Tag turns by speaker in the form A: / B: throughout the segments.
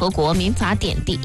A: 合国民法典第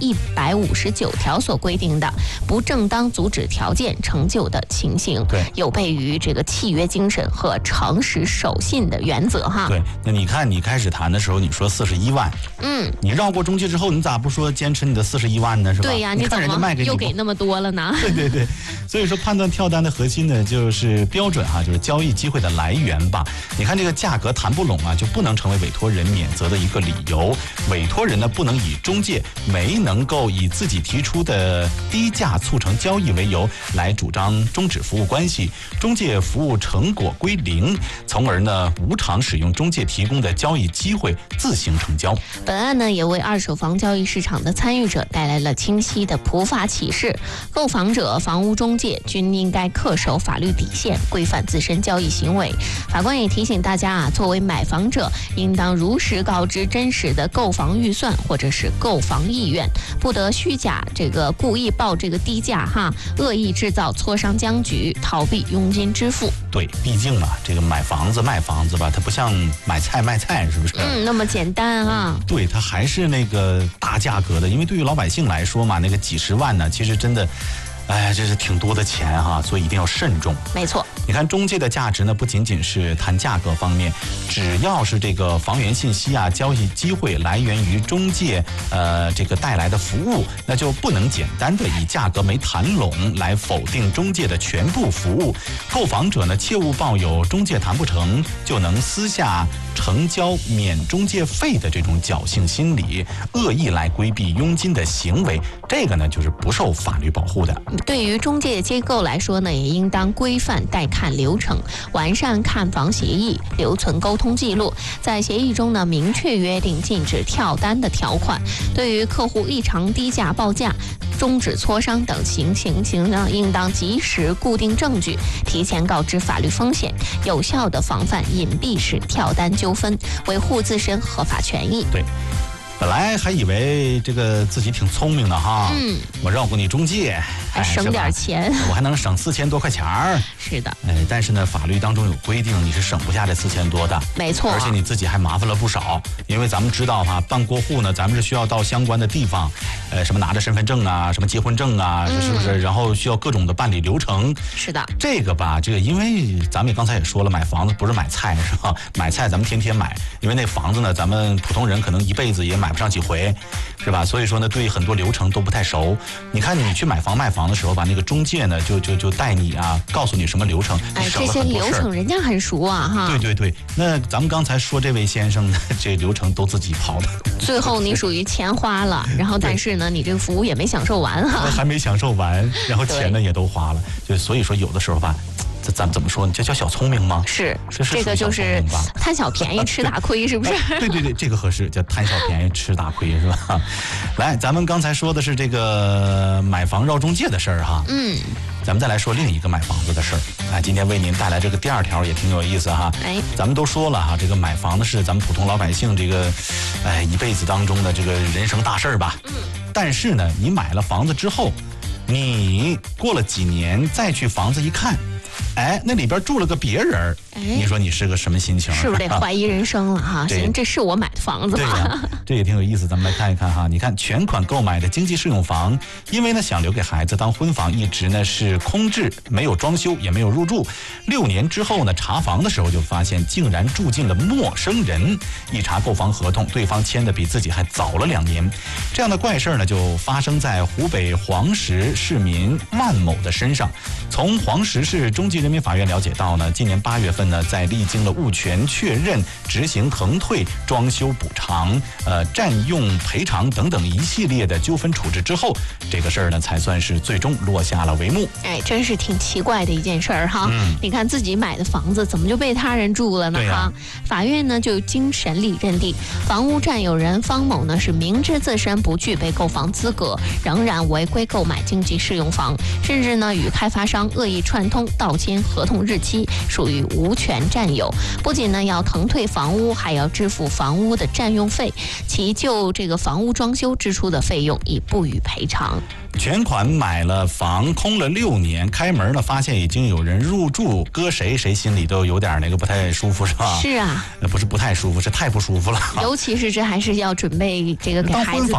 A: 159条所规定的不正当阻止条件成就的情形，
B: 对，
A: 有悖于这个契约精神和诚实守信的原则哈。
B: 对，那你看你开始谈的时候，你说41万，你绕过中介之后，你咋不说坚持你的41万呢？是吧？
A: 对呀，
B: 你看人家卖给你
A: 又给那么多了呢？
B: 对对对，所以说判断跳单的核心呢，就是标准哈，就是交易机会的来源吧。你看这个价格谈不拢啊，就不能成为委托人免责的一个理由。委托人呢，不能以中介没能够以自己提出的低价促成交易为由来主张终止服务关系，中介服务成果归零，从而呢无偿使用中介提供的交易机会自行成交。
A: 本案呢也为二手房交易市场的参与者带来了清晰的普法启示，购房者、房屋中介均应该恪守法律底线，规范自身交易行为。法官也提醒大家啊，作为买房者，应当如实告知真实的购房预算或者是购房意愿，不得虚假故意报这个低价哈，恶意制造磋商僵局，逃避佣金支付。
B: 对，毕竟嘛，这个买房子卖房子吧，它不像买菜卖菜，是不是？
A: 那么简单啊。
B: 对，它还是那个大价格的，因为对于老百姓来说嘛，那个几十万呢，其实真的。这是挺多的钱哈，所以一定要慎重。
A: 没错，
B: 你看中介的价值呢，不仅仅是谈价格方面，只要是这个房源信息啊、交易机会来源于中介这个带来的服务，那就不能简单的以价格没谈拢来否定中介的全部服务。购房者呢，切勿抱有中介谈不成就能私下成交免中介费的这种侥幸心理，恶意来规避佣金的行为，这个呢就是不受法律保护的。
A: 对于中介机构来说呢，也应当规范带看流程，完善看房协议，留存沟通记录，在协议中呢明确约定禁止跳单的条款。对于客户异常低价报价、终止磋商等情形呢，应当及时固定证据，提前告知法律风险，有效的防范隐蔽式跳单纠纷，维护自身合法权益。
B: 对。本来还以为这个自己挺聪明的哈，我绕过你中介，
A: 还省点钱，
B: 我还能省4000多块钱儿。
A: 是的，
B: 但是呢，法律当中有规定，你是省不下这4000多的，
A: 没错。
B: 而且你自己还麻烦了不少，因为咱们知道哈，办过户呢，咱们是需要到相关的地方，什么拿着身份证啊，什么结婚证啊，是不是？然后需要各种的办理流程。
A: 是的，
B: 这个吧，因为咱们刚才也说了，买房子不是买菜是吧？买菜咱们天天买，因为那房子呢，咱们普通人可能一辈子也买不上几回，是吧？所以说呢，对很多流程都不太熟。你看你去买房卖房的时候吧，那个中介呢就带你啊，告诉你什么流程，
A: 这些流程人家很熟啊哈。
B: 对对对，那咱们刚才说这位先生呢，这流程都自己跑的。
A: 最后你属于钱花了，然后但是呢，你这个服务也没享受完哈。
B: 还没享受完，然后钱呢也都花了，所以说有的时候吧。咱怎么说呢？这叫小聪明吗？
A: 是这个就是贪小便宜吃大亏，是不是？
B: 对对对，这个合适，叫贪小便宜吃大亏，是吧？来，咱们刚才说的是这个买房绕中介的事儿哈。咱们再来说另一个买房子的事儿。今天为您带来这个第2条也挺有意思哈。咱们都说了哈，这个买房子是咱们普通老百姓这个一辈子当中的这个人生大事儿吧。但是呢，你买了房子之后，你过了几年再去房子一看。那里边住了个别人，你说你是个什么心情？
A: 是不是得怀疑人生了哈？行，这是我买的房子吗？
B: 对呀，这也挺有意思。咱们来看一看哈，你看全款购买的经济适用房，因为呢想留给孩子当婚房，一直呢是空置，没有装修，也没有入住。6年之后呢，查房的时候就发现竟然住进了陌生人。一查购房合同，对方签的比自己还早了2年。这样的怪事呢，就发生在湖北黄石市民万某的身上。从黄石市中级人民法院了解到呢，今年8月份呢，在历经了物权确认、执行腾退、装修补偿、占用赔偿等等一系列的纠纷处置之后，这个事儿呢才算是最终落下了帷幕。
A: 真是挺奇怪的一件事儿哈。你看自己买的房子怎么就被他人住了呢？哈，法院呢就经审理认定，房屋占有人方某呢是明知自身不具备购房资格，仍然违规购买经济适用房，甚至呢与开发商恶意串通盗签合同日期，属于无权占有。不仅呢要腾退房屋，还要支付房屋的占用费，其就这个房屋装修支出的费用已不予赔偿。
B: 全款买了房，空了6年，开门呢发现已经有人入住，搁谁心里都有点那个不太舒服，是吧？
A: 是啊，
B: 不是不太舒服，是太不舒服了。
A: 尤其是这还是要准备这个给孩子的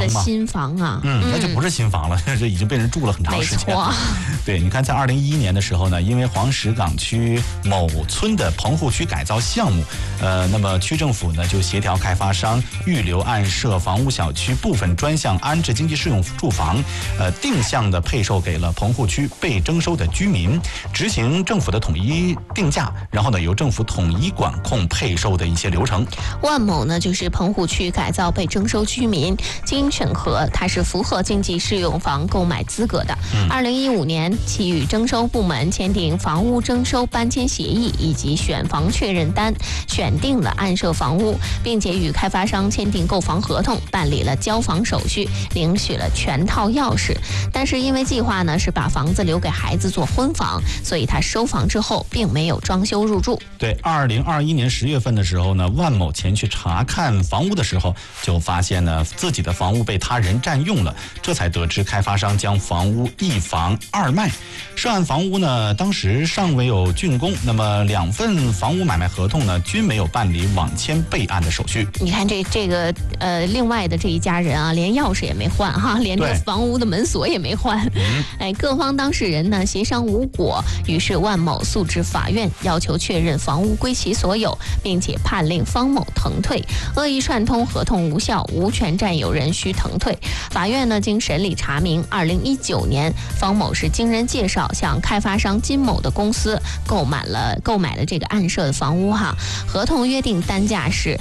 A: 新房啊，
B: 那就不是新房了，这已经被人住了很长时间了。对，你看，在2011年的时候呢，因为黄石岗区某村的棚户区改造项目，那么区政府呢就协调开发商预留按涉房屋小区部分专项安置经济适用住房，定向的配售给了棚户区被征收的居民，执行政府的统一定价，然后呢由政府统一管控配售的一些流程。
A: 万某呢就是棚户区改造被征收居民，经审核，它是符合经济适用房购买资格的。2015年，其与征收部门签订房屋征收搬迁协议以及选房确认单，选定了暗设房屋，并且与开发商签订购房合同，办理了交房手续，领取了全套钥匙。但是因为计划呢是把房子留给孩子做婚房，所以他收房之后并没有装修入住。
B: 对，2021年10月份的时候呢，万某前去查看房屋的时候，就发现呢自己的房屋被他人占用了，这才得知开发商将房屋一房二卖。涉案房屋呢当时尚未有竣工，那么2份房屋买卖合同呢均没有办理网签备案的手续。
A: 你看这个另外的这一家人啊，连钥匙也没换哈，连这房屋的门锁也没换。各方当事人呢协商无果，于是万某诉至法院，要求确认房屋归其所有，并且判令方某腾退，恶意串通合同无效，无权占有人需腾退。法院呢经审理查明，2019年方某是经人介绍向开发商金某的公司购买了这个暗设的房屋哈，合同约定单价是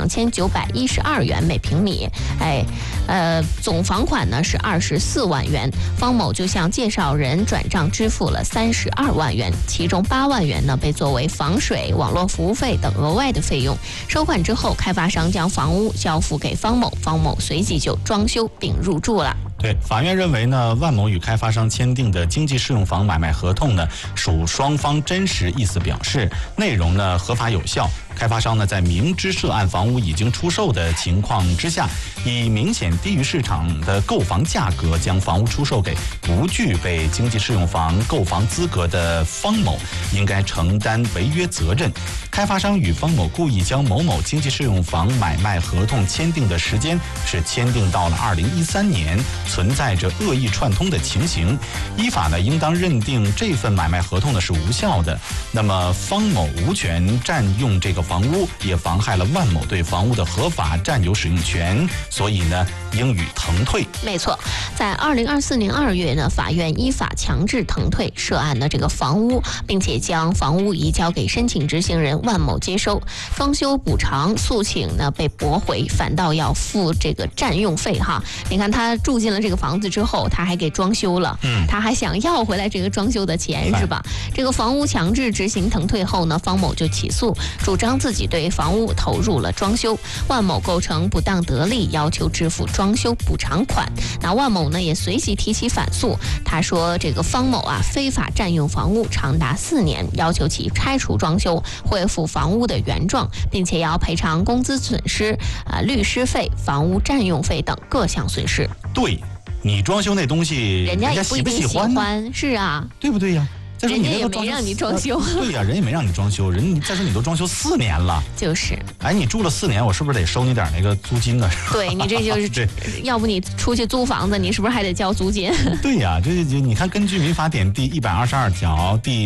A: 2912元每平米，总房款呢是24万元，方某就向介绍人转账支付了32万元，其中8万元呢被作为房水、网络服务费等额外的费用。收款之后，开发商将房屋交付给方某，方某随即就装修并入住了。
B: 对，法院认为呢，万某与开发商签订的经济适用房买卖合同呢，属双方真实意思表示，内容呢合法有效。开发商呢在明知涉案房屋已经出售的情况之下，以明显低于市场的购房价格将房屋出售给不具备经济适用房购房资格的方某，应该承担违约责任。开发商与方某故意将某某经济适用房买卖合同签订的时间是签订到了2013年，存在着恶意串通的情形，依法呢应当认定这份买卖合同呢是无效的。那么方某无权占用这个房屋，也妨害了万某对房屋的合法占有使用权，所以呢应予腾退。
A: 没错，在2024年2月呢，法院依法强制腾退涉案的这个房屋，并且将房屋移交给申请执行人万某接收。装修补偿诉请呢被驳回，反倒要付这个占用费哈。你看他住进了这个房子之后，他还给装修了，他还想要回来这个装修的钱是吧？这个房屋强制执行腾退后呢，方某就起诉，主张自己对房屋投入了装修，万某构成不当得利，要求支付装修补偿款。那万某呢也随即提起反诉，他说这个方某啊非法占用房屋长达4年，要求其拆除装修，恢复房屋的原状，并且要赔偿工资损失、律师费、房屋占用费等各项损失。
B: 对，你装修那东西，
A: 人家也不一定喜欢，是啊，
B: 对不对呀？
A: 人家也没让你装修，
B: 对呀，人也没让你装修，再说你都装修4年了，
A: 就是，
B: 你住了4年，我是不是得收你点那个租金啊？
A: 对你这就是对，要不你出去租房子，你是不是还得交租金？
B: 对呀，这你看，根据民法典第122条、第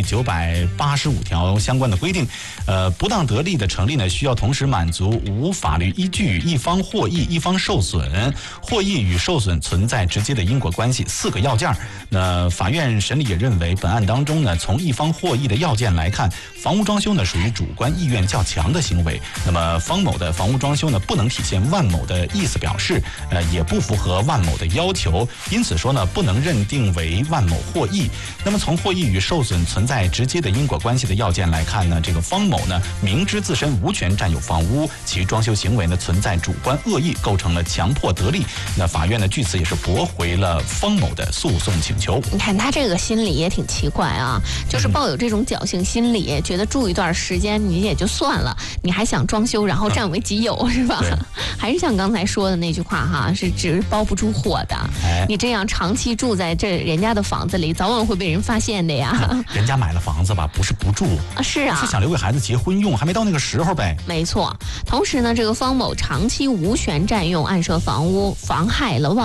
B: 985条相关的规定，不当得利的成立呢，需要同时满足无法律依据、一方获益、一方受损、获益与受损存在直接的因果关系4个要件。那法院审理也认为，本案当中呢，从一方获益的要件来看，房屋装修呢属于主观意愿较强的行为。那么方某的房屋装修呢，不能体现万某的意思表示，也不符合万某的要求，因此说呢，不能认定为万某获益。那么从获益与受损存在直接的因果关系的要件来看呢，这个方某呢明知自身无权占有房屋，其装修行为呢存在主观恶意，构成了强迫得利。那法院呢据此也是驳回了方某的诉讼请求。
A: 你看他这个心理也挺奇怪啊。 哈，就是抱有这种侥幸心理，觉得住一段时间你也就算了，你还想装修，然后占为己有，是吧？还是像刚才说的那句话哈，是纸包不住火的。你这样长期住在这人家的房子里，早晚会被人发现的呀。
B: 人家买了房子吧，不是不住啊，
A: 是啊，
B: 是想留给孩子结婚用，还没到那个时候呗。
A: 没错。同时呢，这个方某长期无权占用暗设房屋，妨害了